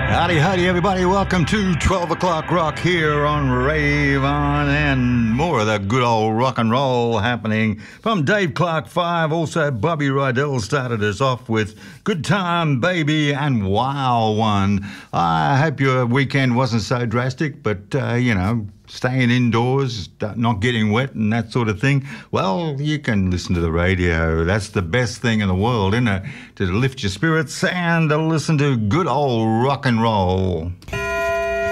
Howdy, howdy, everybody. Welcome to 12 o'clock rock here on Rave On, and more of that good old rock and roll happening from Dave Clark 5. Also, Bobby Rydell started us off with Good Time Baby and Wow One. I hope your weekend wasn't so drastic, but, staying indoors, not getting wet and that sort of thing. Well, you can listen to the radio. That's the best thing in the world, isn't it? To lift your spirits and to listen to good old rock and roll.